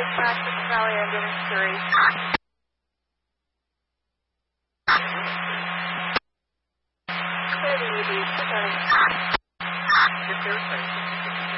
Practice Valley Ambulance 3. Clear the ED, presenting.